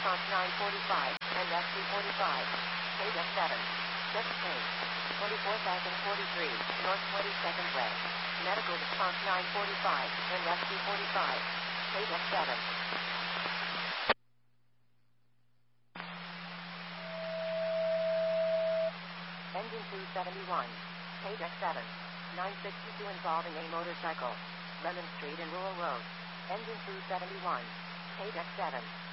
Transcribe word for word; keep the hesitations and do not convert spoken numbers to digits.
response nine forty-five, N S two forty-five, page F seven, just page, twenty-four thousand forty-three, North twenty-second Way, medical response nine forty-five, N S two forty-five, page F seven. Engine two seventy-one, page F seven, nine sixty-two involving a motorcycle, Lemon Street and Rural Road, engine two seventy-one, page F seven.